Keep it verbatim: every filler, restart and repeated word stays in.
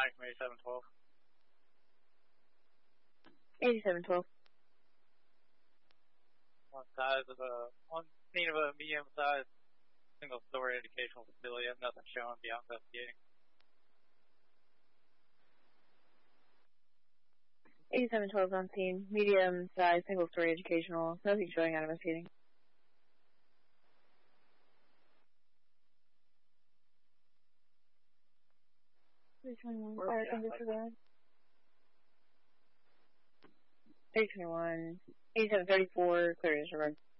nine from eighty-seven twelve. eighty-seven twelve. One size of a, one scene of a medium-sized single-story educational facility. I have nothing showing beyond investigating. eighty-seven twelve on scene. Medium-sized single-story educational. Nothing showing out of investigating. three twenty-one. Fire thunder for that. three twenty-one. eighty-seven thirty-four. Clear disregard.